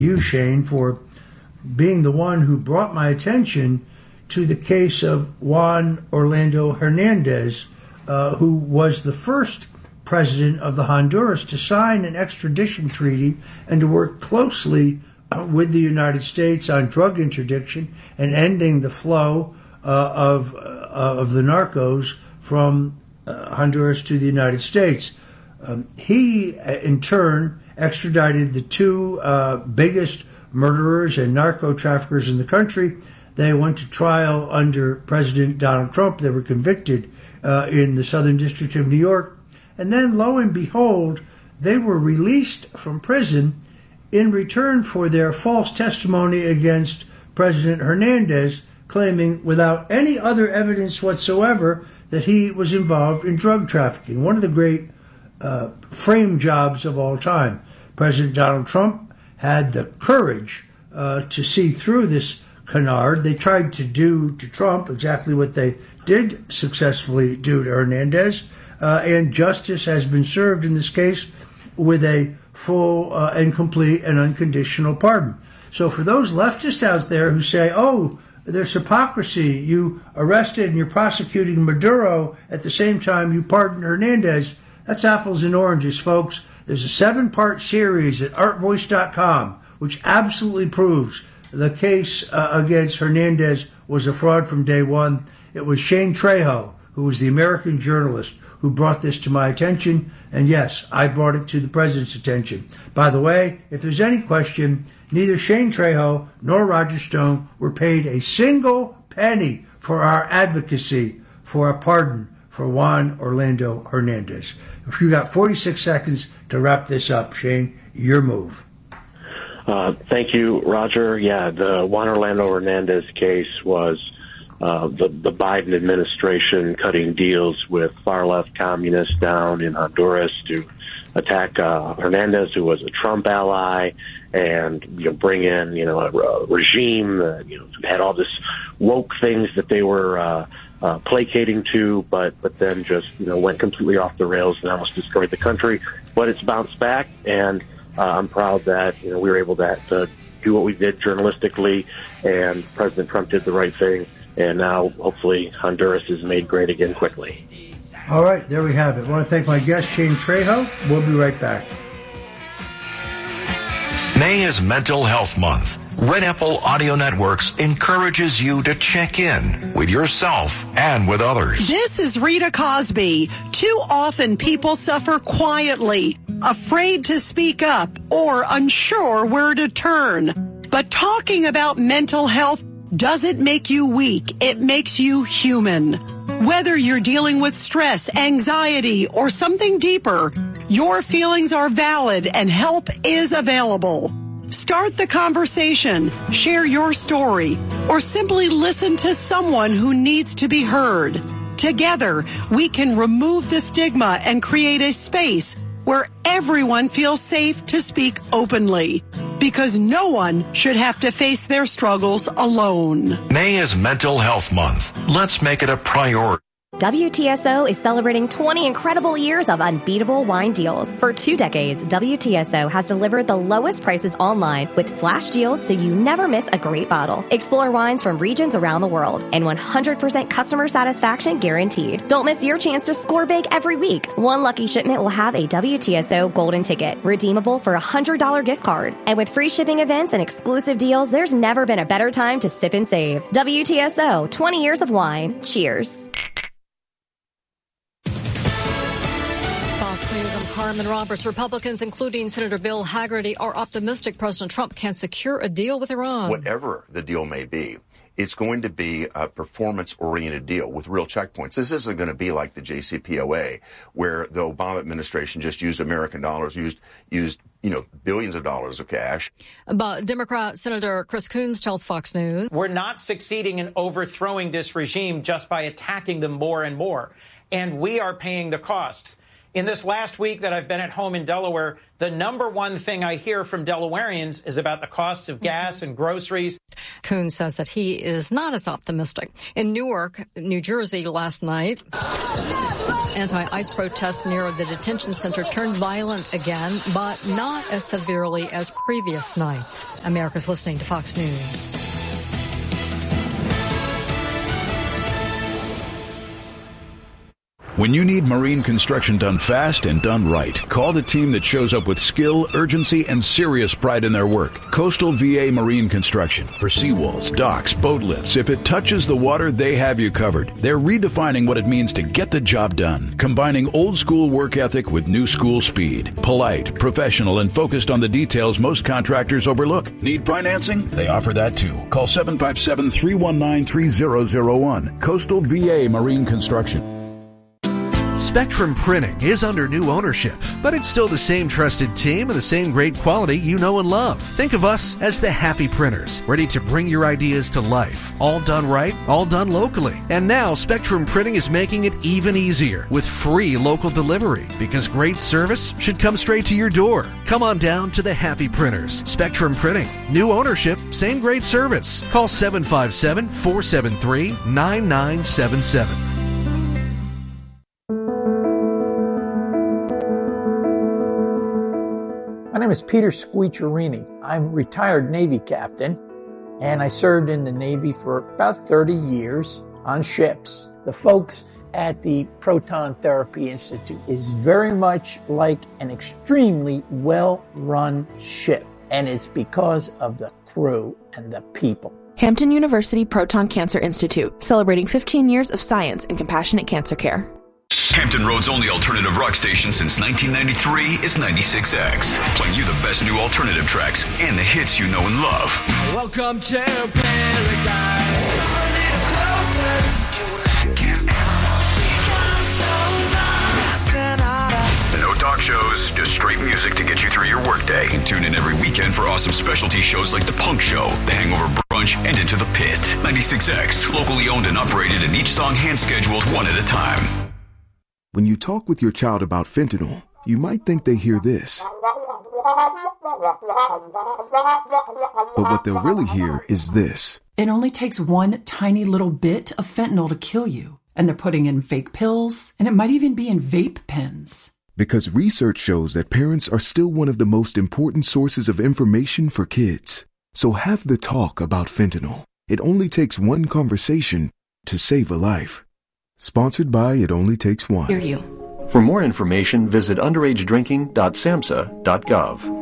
You, Shane, for being the one who brought my attention to the case of Juan Orlando Hernandez, who was the first president of the Honduras to sign an extradition treaty and to work closely with the United States on drug interdiction and ending the flow of the narcos from Honduras to the United States. He, in turn, extradited the two biggest murderers and narco traffickers in the country. They went to trial under President Donald Trump. They were convicted in the Southern District of New York. And then, lo and behold, they were released from prison in return for their false testimony against President Hernandez, claiming without any other evidence whatsoever that he was involved in drug trafficking. One of the great frame jobs of all time. President Donald Trump had the courage to see through this canard. They tried to do to Trump exactly what they did successfully do to Hernandez, and justice has been served in this case with a full and complete and unconditional pardon. So for those leftists out there who say, oh, there's hypocrisy, you arrested and you're prosecuting Maduro at the same time you pardoned Hernandez, that's apples and oranges, folks. There's a 7-part series at artvoice.com which absolutely proves the case against Hernandez was a fraud from day one. It was Shane Trejo, who was the American journalist, who brought this to my attention. And yes, I brought it to the president's attention. By the way, if there's any question, neither Shane Trejo nor Roger Stone were paid a single penny for our advocacy for a pardon for Juan Orlando Hernandez. If you got 46 seconds to wrap this up, Shane, your move. Thank you, Roger. Yeah, the Juan Orlando Hernandez case was the Biden administration cutting deals with far-left communists down in Honduras to attack Hernandez, who was a Trump ally, and bring in a regime that had all this woke things that they were placating to, but then just went completely off the rails and almost destroyed the country. But it's bounced back, and I'm proud that we were able to do what we did journalistically, and President Trump did the right thing. And now, hopefully, Honduras is made great again quickly. All right, there we have it. I want to thank my guest, Shane Trejo. We'll be right back. May is Mental Health Month. Red Apple Audio Networks encourages you to check in with yourself and with others. This is Rita Cosby. Too often people suffer quietly, afraid to speak up or unsure where to turn. But talking about mental health doesn't make you weak. It makes you human. Whether you're dealing with stress, anxiety, or something deeper, your feelings are valid and help is available. Start the conversation, share your story, or simply listen to someone who needs to be heard. Together, we can remove the stigma and create a space where everyone feels safe to speak openly. Because no one should have to face their struggles alone. May is Mental Health Month. Let's make it a priority. WTSO is celebrating 20 incredible years of unbeatable wine deals. For 2 decades, WTSO has delivered the lowest prices online with flash deals so you never miss a great bottle. Explore wines from regions around the world and 100% customer satisfaction guaranteed. Don't miss your chance to score big every week. One lucky shipment will have a WTSO golden ticket, redeemable for a $100 gift card. And with free shipping events and exclusive deals, there's never been a better time to sip and save. WTSO, 20 years of wine. Cheers. Carmen Roberts. Republicans, including Senator Bill Hagerty, are optimistic President Trump can secure a deal with Iran. Whatever the deal may be, it's going to be a performance-oriented deal with real checkpoints. This isn't going to be like the JCPOA, where the Obama administration just used American dollars, used billions of dollars of cash. But Democrat Senator Chris Coons tells Fox News, we're not succeeding in overthrowing this regime just by attacking them more and more. And we are paying the cost. In this last week that I've been at home in Delaware, the number one thing I hear from Delawareans is about the costs of gas and groceries. Coons says that he is not as optimistic. In Newark, New Jersey last night, Anti-ICE protests near the detention center turned violent again, but not as severely as previous nights. America's listening to Fox News. When you need marine construction done fast and done right, call the team that shows up with skill, urgency, and serious pride in their work. Coastal VA Marine Construction. For seawalls, docks, boat lifts, if it touches the water, they have you covered. They're redefining what it means to get the job done, combining old school work ethic with new school speed. Polite, professional, and focused on the details most contractors overlook. Need financing? They offer that too. Call 757-319-3001. Coastal VA Marine Construction. Spectrum Printing is under new ownership, but it's still the same trusted team and the same great quality you know and love. Think of us as the Happy Printers, ready to bring your ideas to life. All done right, all done locally. And now Spectrum Printing is making it even easier with free local delivery, because great service should come straight to your door. Come on down to the Happy Printers. Spectrum Printing. New ownership, same great service. Call 757-473-9977. My name is Peter Squicciarini. I'm a retired Navy captain, and I served in the Navy for about 30 years on ships. The folks at the Proton Therapy Institute is very much like an extremely well-run ship, and it's because of the crew and the people. Hampton University Proton Cancer Institute, celebrating 15 years of science and compassionate cancer care. Hampton Road's only alternative rock station since 1993 is 96X, playing you the best new alternative tracks and the hits you know and love. Welcome to paradise. No talk shows, just straight music to get you through your workday. And tune in every weekend for awesome specialty shows like The Punk Show, The Hangover Brunch, and Into the Pit. 96X, locally owned and operated, and each song hand-scheduled one at a time. When you talk with your child about fentanyl, you might think they hear this. But what they'll really hear is this. It only takes one tiny little bit of fentanyl to kill you. And they're putting in fake pills, and it might even be in vape pens. Because research shows that parents are still one of the most important sources of information for kids. So have the talk about fentanyl. It only takes one conversation to save a life. Sponsored by It Only Takes One. For more information, visit underagedrinking.samhsa.gov.